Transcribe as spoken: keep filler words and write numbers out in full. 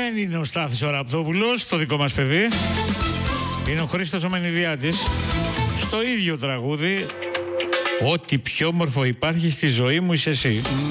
Δεν είναι ο Στάθης ο Ραπτόπουλος, το δικό μας παιδί. Είναι ο Χρήστος ο Μενιδιάτης. Στο ίδιο τραγούδι, ό,τι πιο όμορφο υπάρχει στη ζωή μου είσαι εσύ.